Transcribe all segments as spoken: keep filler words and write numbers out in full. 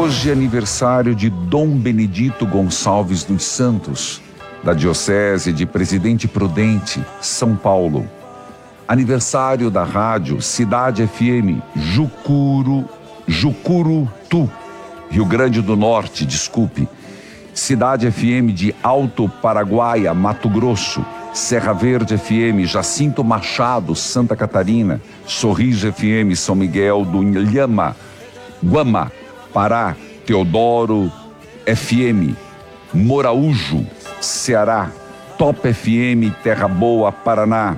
Hoje é aniversário de Dom Benedito Gonçalves dos Santos, da Diocese de Presidente Prudente, São Paulo. Aniversário da rádio Cidade F M, Jucuru, Jucurutu, Rio Grande do Norte, desculpe. Cidade F M de Alto Paraguaia, Mato Grosso. Serra Verde F M, Jacinto Machado, Santa Catarina. Sorriso F M, São Miguel do Inhama, Guama, Pará. Teodoro F M, Moraújo, Ceará. Top F M, Terra Boa, Paraná.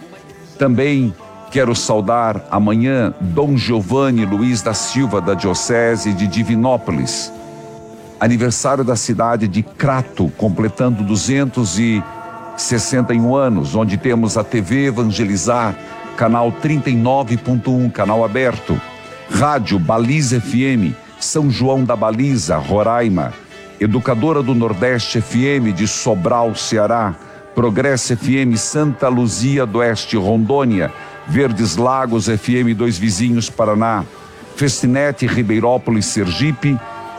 Também quero saudar amanhã Dom Giovanni Luiz da Silva, da Diocese de Divinópolis. Aniversário da cidade de Crato, completando duzentos e sessenta e um anos, onde temos a T V Evangelizar, canal trinta e nove ponto um, canal aberto. Rádio Baliza F M, São João da Baliza, Roraima. Educadora do Nordeste F M de Sobral, Ceará. Progresso F M, Santa Luzia do Oeste, Rondônia. Verdes Lagos F M, Dois Vizinhos, Paraná. Festinete, Ribeirópolis, Sergipe.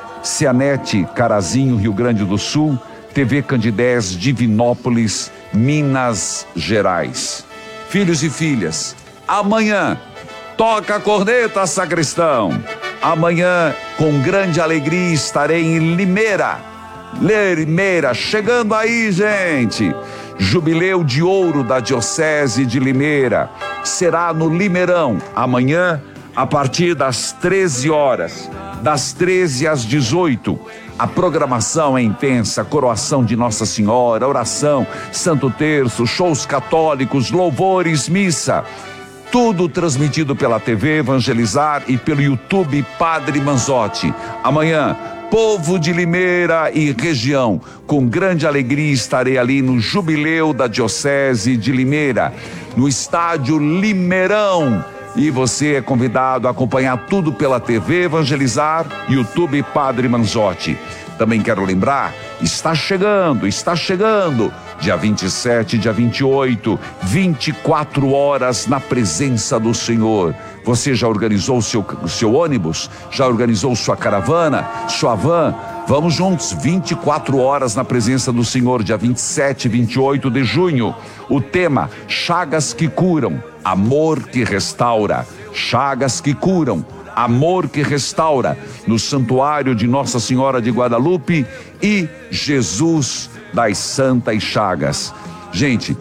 Cianete, Carazinho, Rio Grande do Sul. T V Candidez, Divinópolis, Minas Gerais. Filhos e filhas, amanhã, toca a corneta, sacristão. Amanhã, com grande alegria, estarei em Limeira. Limeira, chegando aí, gente. Jubileu de Ouro da Diocese de Limeira. Será no Limeirão, amanhã, a partir das treze horas. Das treze às dezoito. A programação é intensa, coroação de Nossa Senhora, oração, Santo Terço, shows católicos, louvores, missa. Tudo transmitido pela T V Evangelizar e pelo YouTube Padre Manzotti. Amanhã, povo de Limeira e região, com grande alegria estarei ali no Jubileu da Diocese de Limeira, no estádio Limeirão. E você é convidado a acompanhar tudo pela T V Evangelizar, YouTube Padre Manzotti. Também quero lembrar, está chegando, está chegando, dia vinte e sete, dia vinte e oito, vinte e quatro horas na presença do Senhor. Você já organizou o seu, o seu ônibus? Já organizou sua caravana, sua van? Vamos juntos, vinte e quatro horas na presença do Senhor, dia vinte e sete e vinte e oito de junho. O tema, chagas que curam, amor que restaura. Chagas que curam, amor que restaura, no Santuário de Nossa Senhora de Guadalupe e Jesus das Santas Chagas. Gente,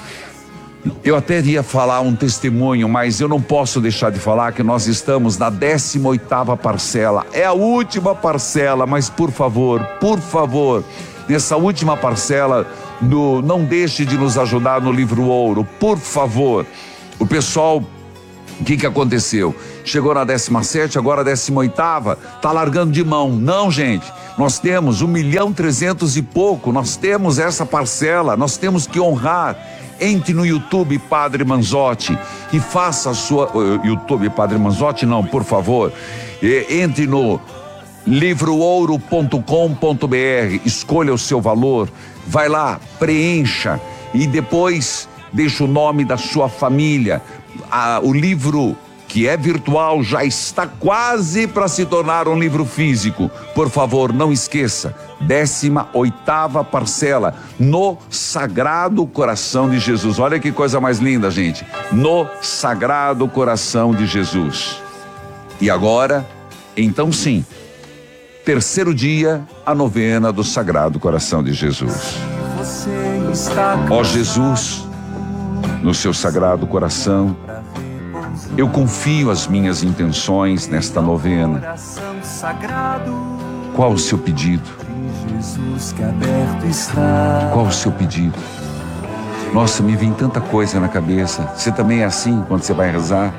eu até ia falar um testemunho, mas eu não posso deixar de falar que nós estamos na décima oitava parcela. É a última parcela, mas por favor, por favor, nessa última parcela, do, não deixe de nos ajudar no Livro Ouro, por favor. O pessoal, o que que aconteceu? Chegou na décima sétima, agora a décima oitava, tá largando de mão. Não, gente, nós temos um milhão trezentos e pouco, nós temos essa parcela, nós temos que honrar. Entre no YouTube Padre Manzotti e faça a sua... Uh, YouTube Padre Manzotti, não, por favor. E, entre no livro ouro ponto com ponto br, escolha o seu valor, vai lá, preencha e depois deixa o nome da sua família. Ah, o livro que é virtual já está quase para se tornar um livro físico. Por favor, não esqueça, décima oitava parcela, no Sagrado Coração de Jesus. Olha que coisa mais linda, gente. No Sagrado Coração de Jesus. E agora, então sim, terceiro dia, a novena do Sagrado Coração de Jesus. Ó Jesus, no seu Sagrado Coração, eu confio as minhas intenções nesta novena. Qual o seu pedido? Qual o seu pedido? Nossa, me vem tanta coisa na cabeça. Você também é assim quando você vai rezar?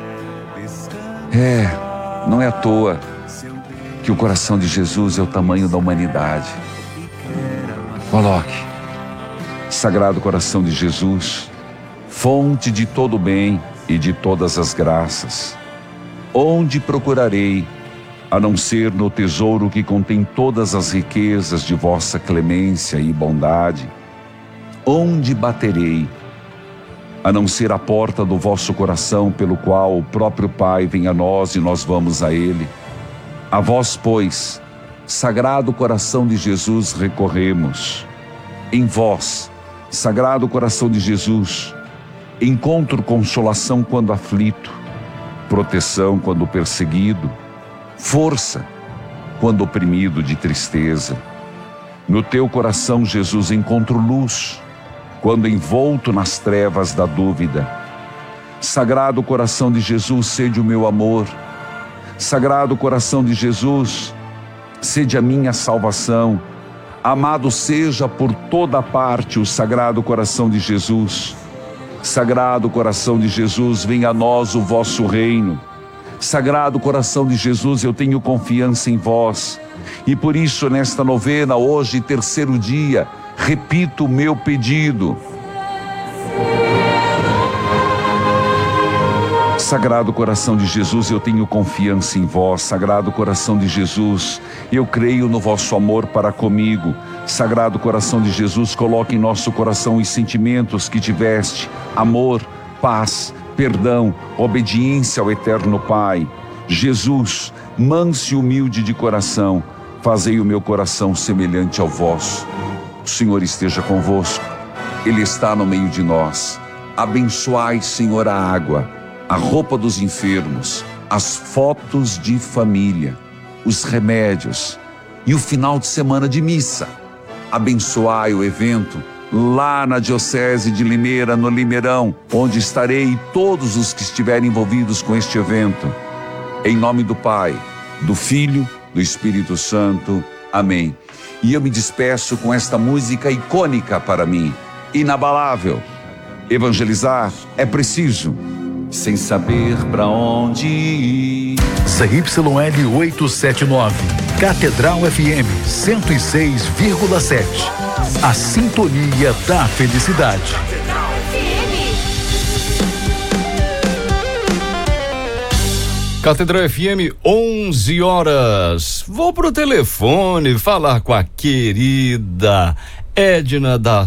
É, não é à toa que o coração de Jesus é o tamanho da humanidade. Coloque, Sagrado Coração de Jesus, fonte de todo o bem e de todas as graças, onde procurarei, a não ser no tesouro que contém todas as riquezas de vossa clemência e bondade? Onde baterei, a não ser a porta do vosso coração, pelo qual o próprio Pai vem a nós e nós vamos a Ele? A vós, pois, Sagrado Coração de Jesus, recorremos. Em vós, Sagrado Coração de Jesus, encontro consolação quando aflito, proteção quando perseguido, força quando oprimido de tristeza. No teu coração, Jesus, encontro luz quando envolto nas trevas da dúvida. Sagrado Coração de Jesus, sede o meu amor. Sagrado Coração de Jesus, sede a minha salvação. Amado seja por toda parte o Sagrado Coração de Jesus. Sagrado Coração de Jesus, venha a nós o vosso reino. Sagrado Coração de Jesus, eu tenho confiança em vós. E por isso, nesta novena, hoje, terceiro dia, repito o meu pedido. Sagrado Coração de Jesus, eu tenho confiança em vós. Sagrado Coração de Jesus, eu creio no vosso amor para comigo. Sagrado Coração de Jesus, coloque em nosso coração os sentimentos que tiveste: amor, paz, perdão, obediência ao eterno Pai. Jesus, manso e humilde de coração, fazei o meu coração semelhante ao vosso. O Senhor esteja convosco, Ele está no meio de nós. Abençoai, Senhor, a água, a roupa dos enfermos, as fotos de família, os remédios e o final de semana de missa. Abençoai o evento lá na Diocese de Limeira, no Limeirão, onde estarei, e todos os que estiverem envolvidos com este evento. Em nome do Pai, do Filho, do Espírito Santo. Amém. E eu me despeço com esta música icônica para mim, inabalável. Evangelizar é preciso, sem saber para onde ir. Z Y L oitocentos e setenta e nove, Catedral F M cento e seis vírgula sete. A sintonia da felicidade. Catedral F M, onze horas. Vou pro telefone falar com a querida Edna da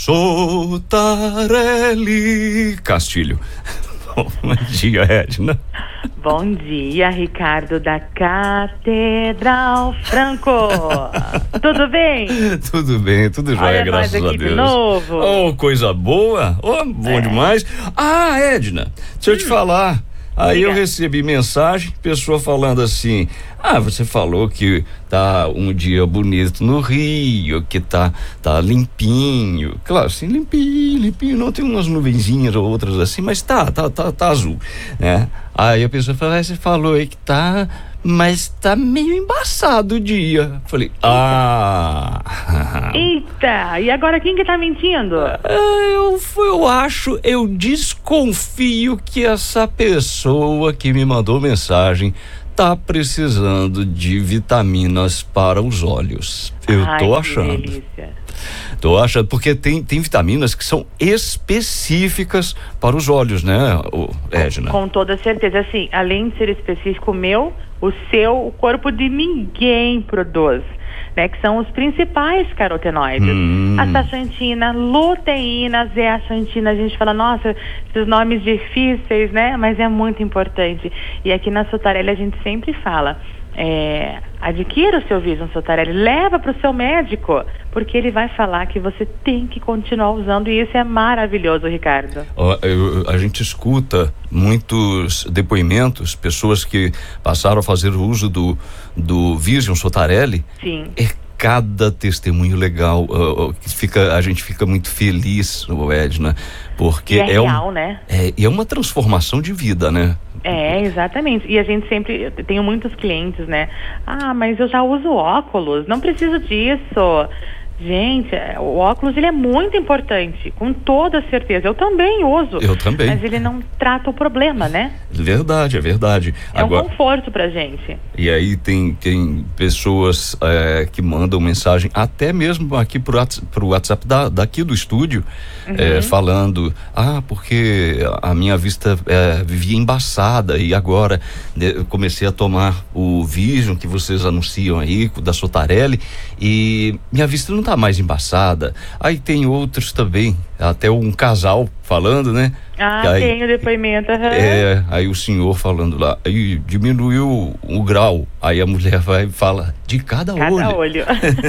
Sotarelli Castilho. Bom dia, Edna. Bom dia, Ricardo da Catedral Franco. Tudo bem? Tudo bem, tudo jóia, graças a Deus. De novo. Oh, coisa boa. Oh, bom é. demais. Ah, Edna, deixa hum. eu te falar. Aí Diga. eu recebi mensagem, pessoa falando assim: ah, você falou que tá um dia bonito no Rio, que tá, tá limpinho. Claro, assim, limpinho, limpinho, não tem umas nuvenzinhas ou outras assim, mas tá, tá, tá, tá azul, né? Aí a pessoa falou: ah, você falou aí que tá, mas tá meio embaçado o dia. Falei: ah... Eita, e agora quem que tá mentindo? Eu, eu acho, eu desconfio que essa pessoa que me mandou mensagem tá precisando de vitaminas para os olhos. Eu Ai, tô que achando. delícia. Tô achando, porque tem, tem vitaminas que são específicas para os olhos, né, Edna? Com toda certeza, assim, além de ser específico meu, o seu, o corpo de ninguém produz, né, que são os principais carotenoides. Hum. Astaxantina, luteína, zeaxantina. A gente fala, nossa, esses nomes difíceis, né, mas é muito importante. E aqui na Sotarelli a gente sempre fala, é, adquira o seu Vision Sotarelli, leva para o seu médico, porque ele vai falar que você tem que continuar usando, e isso é maravilhoso, Ricardo. Oh, eu, a gente escuta muitos depoimentos, pessoas que passaram a fazer o uso do, do Vision Sotarelli. Sim. É cada testemunho legal, uh, uh, fica, a gente fica muito feliz, uh, Edna, porque e é, é real, um, né? É, é uma transformação de vida, né? É, exatamente. E a gente sempre, eu tenho muitos clientes, né? Ah, mas eu já uso óculos, não preciso disso. Gente, o óculos, ele é muito importante, com toda certeza. Eu também uso. Eu também. Mas ele não trata o problema, né? Verdade, é verdade. É Agora, um conforto pra gente. E aí tem, tem pessoas é, que mandam mensagem, até mesmo aqui pro, pro WhatsApp da, daqui do estúdio, uhum. é, falando, ah, porque a minha vista é, vivia embaçada e agora né, eu comecei a tomar o Vision que vocês anunciam aí, da Sotarelli, e minha vista não tá mais embaçada. Aí tem outros também, até um casal falando, né? Ah, aí, tem o depoimento. Uhum. É, aí o senhor falando lá, aí diminuiu o grau, aí a mulher vai e fala, de cada, cada olho. olho.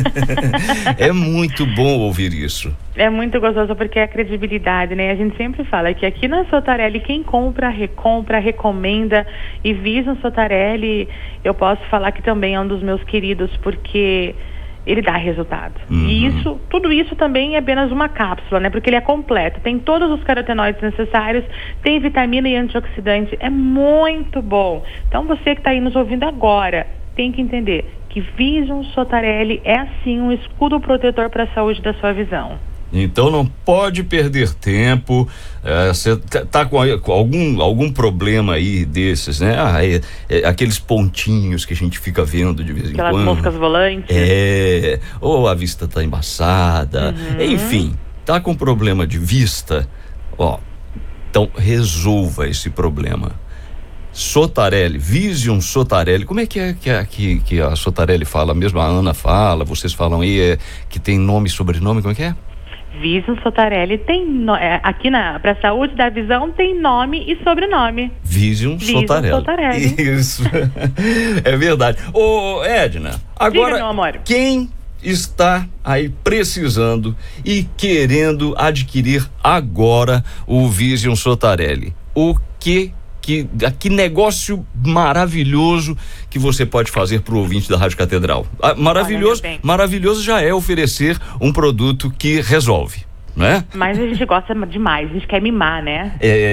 É muito bom ouvir isso. É muito gostoso porque é a credibilidade, né? A gente sempre fala que aqui na Sotarelli, quem compra, recompra, recomenda, e Vision Sotarelli, eu posso falar que também é um dos meus queridos, porque ele dá resultado. Uhum. E isso, tudo isso também é apenas uma cápsula, né? Porque ele é completo, tem todos os carotenoides necessários, tem vitamina e antioxidante, é muito bom. Então você que está aí nos ouvindo agora, tem que entender que Vision Sotarelli é assim um escudo protetor para a saúde da sua visão. Então não pode perder tempo. Você é, tá com algum, algum problema aí desses, né? Ah, é, é, aqueles pontinhos que a gente fica vendo de vez em Aquelas quando. Aquelas moscas volantes. É, ou a vista tá embaçada. Uhum. Enfim, tá com problema de vista, ó, então resolva esse problema. Sotarelli, Vision Sotarelli, como é que é que, é, que, que a Sotarelli fala mesmo? A Ana fala, vocês falam aí, é, que tem nome e sobrenome, como é que é? Vision Sotarelli tem, no, é, aqui na para saúde da visão tem nome e sobrenome. Vision, Vision Sotarelli. Sotarelli. Isso. É verdade. Ô, Edna, agora, diga, meu amor, quem está aí precisando e querendo adquirir agora o Vision Sotarelli, o que Que, que negócio maravilhoso que você pode fazer para o ouvinte da Rádio Catedral. Ah, maravilhoso, maravilhoso já é oferecer um produto que resolve, né? Mas a gente gosta demais, a gente quer mimar, né?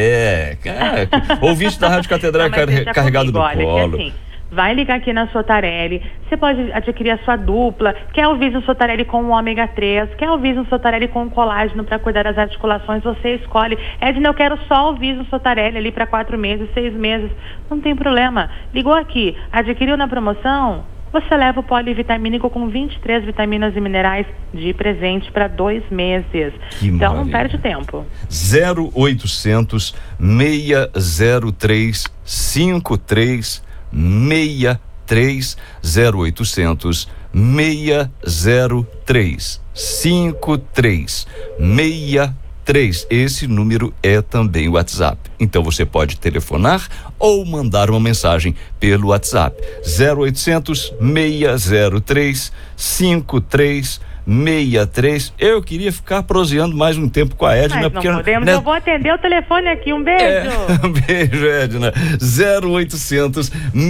É, é ouvinte da Rádio Catedral não, é carregado comigo, do olha, colo. Que assim, vai ligar aqui na Sotarelli, você pode adquirir a sua dupla, quer o Vision Sotarelli com o ômega três, quer o Vision Sotarelli com o colágeno para cuidar das articulações, você escolhe. Edna, eu quero só o Vision Sotarelli ali para quatro meses, seis meses, não tem problema. Ligou aqui, adquiriu na promoção, você leva o polivitamínico com vinte e três vitaminas e minerais de presente para dois meses. Que então maravilha. Não perde tempo. zero oitocentos, seis zero três, cinco três seis três, zero oitocentos, seis zero três, cinco três seis três. Esse número é também o WhatsApp. Então você pode telefonar ou mandar uma mensagem pelo WhatsApp zero oitocentos, seis zero três, cinco três seis três. Eu queria ficar proseando mais um tempo com a Edna. Mas não porque, podemos, né? Eu vou atender o telefone aqui, um beijo. É, um beijo, Edna. zero oitocentos,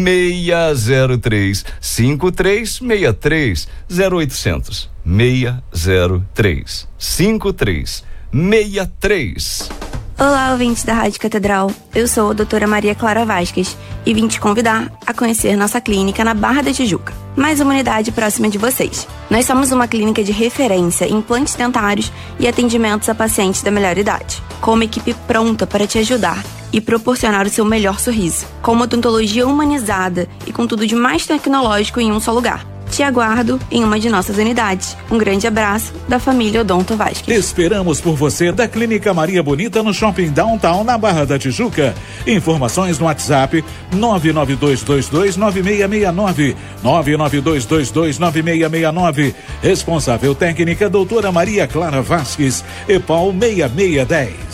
seis zero três, cinco três seis três. zero oitocentos, seis zero três, cinco três seis três. Olá, ouvintes da Rádio Catedral. Eu sou a doutora Maria Clara Vasquez e vim te convidar a conhecer nossa clínica na Barra da Tijuca, mais uma unidade próxima de vocês. Nós somos uma clínica de referência em implantes dentários e atendimentos a pacientes da melhor idade, com uma equipe pronta para te ajudar e proporcionar o seu melhor sorriso, com uma odontologia humanizada e com tudo de mais tecnológico em um só lugar. Te aguardo em uma de nossas unidades. Um grande abraço da família Odonto Vasquez. Esperamos por você da Clínica Maria Bonita no Shopping Downtown, na Barra da Tijuca. Informações no WhatsApp nove nove dois dois dois nove seis seis nove, nove nove dois dois dois nove seis seis nove. Responsável técnica doutora Maria Clara Vasquez, EPAL seis seis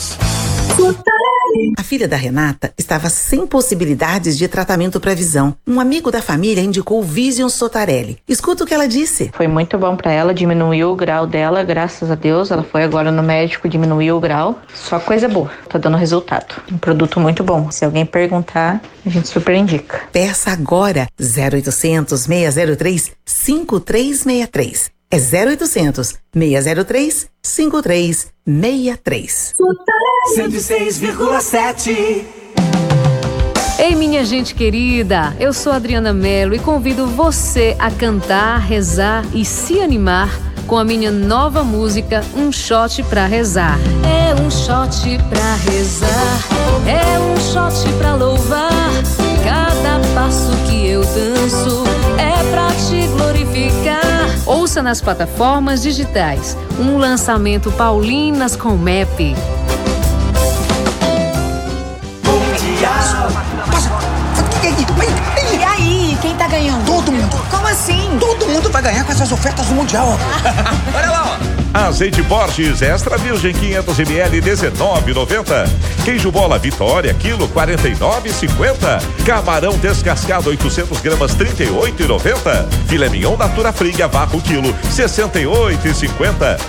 um zero. A filha da Renata estava sem possibilidades de tratamento para visão. Um amigo da família indicou o Vision Sotarelli. Escuta o que ela disse. Foi muito bom para ela, diminuiu o grau dela, graças a Deus. Ela foi agora no médico, diminuiu o grau. Só coisa boa, tá dando resultado. Um produto muito bom. Se alguém perguntar, a gente super indica. Peça agora zero oitocentos, seis zero três, cinco três seis três. É zero oitocentos, seis zero três, cinco três seis três. cento e seis vírgula sete. Ei, minha gente querida, eu sou Adriana Mello e convido você a cantar, rezar e se animar com a minha nova música Um Shot Pra Rezar. É um shot pra rezar, é um shot pra louvar. Cada passo que eu danço é pra te glorificar. Ouça nas plataformas digitais um lançamento Paulinas com M E P. E aí, quem tá ganhando? Todo mundo. Como assim? Todo mundo vai ganhar com essa todas as ofertas do Mundial. Olha lá, ó. Azeite Borges Extra Virgem quinhentos mililitros dezenove e noventa. Queijo Bola Vitória quilo quarenta e nove e cinquenta. Camarão descascado oitocentos gramas trinta e oito e noventa. Filé mignon Natura Frig a vácuo quilo sessenta e oito e cinquenta.